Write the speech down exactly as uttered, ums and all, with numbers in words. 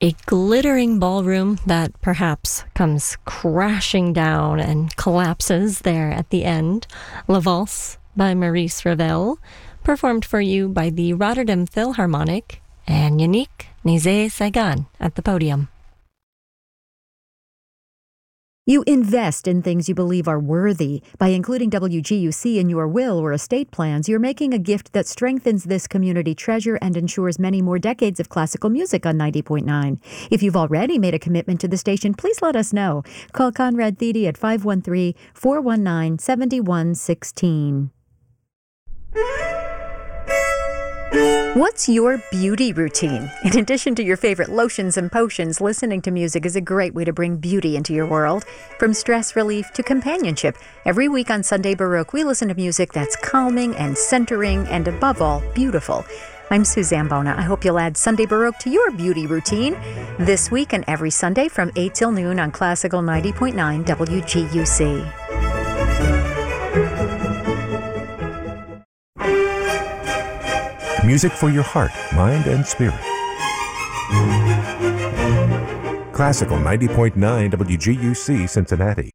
A glittering ballroom that perhaps comes crashing down and collapses there at the end. La Valse by Maurice Ravel, performed for you by the Rotterdam Philharmonic, and Yannick Nézet-Séguin at the podium. You invest in things you believe are worthy. By including W G U C in your will or estate plans, you're making a gift that strengthens this community treasure and ensures many more decades of classical music on ninety point nine. If you've already made a commitment to the station, please let us know. Call Conrad Thede at five one three, four one nine, seven one one six. What's your beauty routine? In addition to your favorite lotions and potions, listening to music is a great way to bring beauty into your world. From stress relief to companionship, every week on Sunday Baroque, we listen to music that's calming and centering and, above all, beautiful. I'm Suzanne Bona. I hope you'll add Sunday Baroque to your beauty routine this week and every Sunday from eight till noon on Classical ninety point nine W G U C. Music for your heart, mind, and spirit. Classical ninety point nine W G U C Cincinnati.